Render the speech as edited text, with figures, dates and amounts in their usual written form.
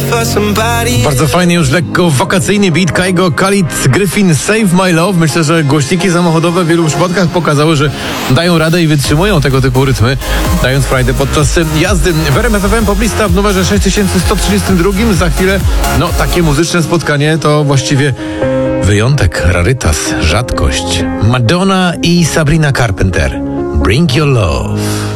Bardzo fajny, już lekko wakacyjny beat Kygo, Khalid, Griffin, Save My Love. Myślę, że głośniki samochodowe w wielu przypadkach pokazały, że dają radę i wytrzymują tego typu rytmy, dając frajdę podczas jazdy. W RMF FM poplista w numerze 6132. Za chwilę, takie muzyczne spotkanie to właściwie wyjątek, rarytas, rzadkość. Madonna i Sabrina Carpenter. Bring Your Love.